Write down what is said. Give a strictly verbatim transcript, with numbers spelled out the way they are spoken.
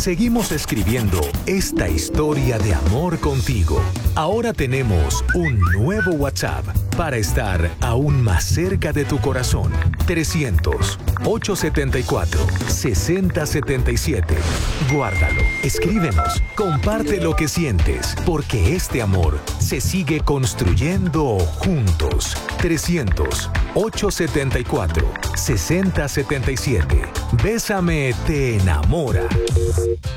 Seguimos escribiendo esta historia de amor contigo. Ahora tenemos un nuevo WhatsApp para estar aún más cerca de tu corazón. trescientos, ochocientos setenta y cuatro, sesenta setenta y siete. Guárdalo, escríbenos, comparte lo que sientes, porque este amor se sigue construyendo juntos. trescientos, ochocientos setenta y cuatro, sesenta setenta y siete. Bésame te enamora.